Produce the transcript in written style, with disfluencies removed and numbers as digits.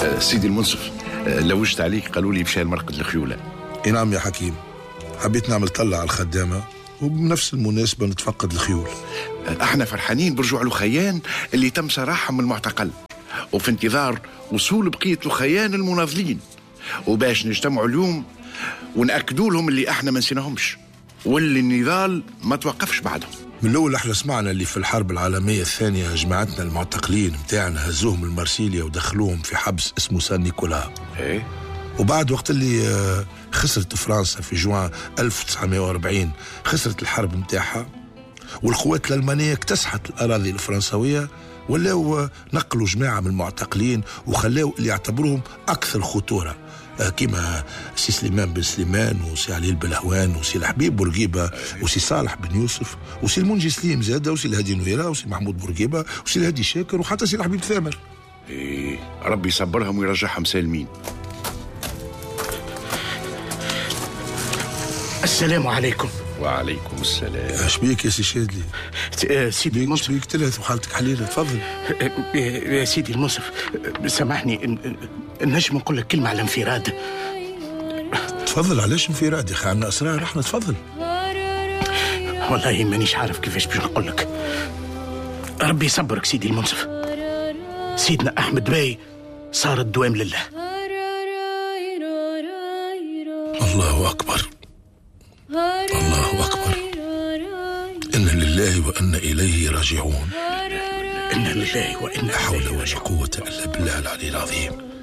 سيدي المنصف، لوجت عليك قالوا لي مشى المرقد الخيولة. نعم يا حكيم، حبيت نعمل طلع على الخدامة وبنفس المناسبة نتفقد الخيول. احنا فرحانين برجوع لخيان اللي تم سراحهم من المعتقل، وفي انتظار وصول بقية لخيان المناضلين، وباش نجتمعوا اليوم ونأكدوا لهم اللي احنا ما نسيناهمش واللي النضال ما توقفش بعدهم. من الأول احنا سمعنا اللي في الحرب العالمية الثانية جماعتنا المعتقلين متاعنا هزوهم المرسيليا ودخلوهم في حبس اسمه سان نيكولا. ايه، وبعد وقت اللي خسرت فرنسا في جوان 1940 خسرت الحرب متاعها والقوات الألمانية اكتسحت الأراضي الفرنسوية، ولاو نقلوا جماعة من المعتقلين وخلاو اللي يعتبروهم أكثر خطورة كما سي سليمان بن سليمان وسي علي البلهوان وسي الحبيب بورقيبة وسي صالح بن يوسف وسي المنجي سليم زاده وسي الهادي نويرة وسي محمود بورقيبة وسي الهادي شاكر وحتى سي الحبيب ثامر. إيه، ربي يصبرهم ويرجعهم سالمين. السلام عليكم. وعليكم السلام. اش بيك يا سي شادلي؟ سيدي المنصف، بيك تلهث وحالتك حليلة، تفضل. يا سيدي المنصف، سامحني، نجم نقول لك كلمة على انفراد؟ تفضل. علاش انفراد يا اخي؟ عندنا اسرار احنا، تفضل. والله مانيش عارف كيفاش باش نقول لك. ربي يصبرك سيدي المنصف، سيدنا احمد باي صار الدوام لله. الله اكبر، الله أكبر. إن لله وإنا إليه راجعون. إن لله وإنا لا حول ولا قوة إلا بالله العلي العظيم.